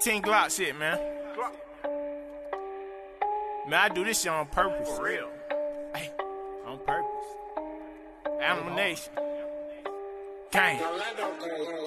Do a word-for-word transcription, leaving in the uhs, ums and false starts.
eighteen Glock shit, man. Man, I do this shit on purpose. For real. Hey, on purpose. Animal Nation. Gang.